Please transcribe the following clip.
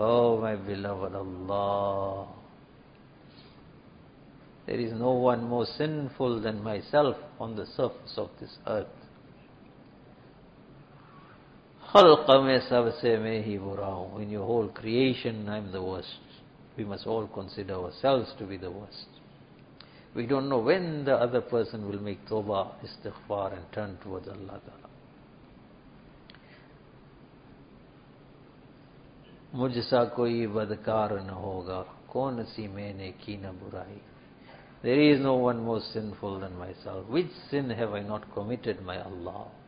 Oh my beloved Allah, there is no one more sinful than myself on the surface of this earth. खल्क़ में सबसे मैं ही बुरा हूँ. In your whole creation, I am the worst. We must all consider ourselves to be the worst. We don't know when the other person will make tawbah, istighfar and turn towards Allah Ta'ala. मुझसा कोई बदकार न होगा, कौन सी मैंने की न बुराई. There is no one more sinful than myself. Which sin have I not committed, my Allah?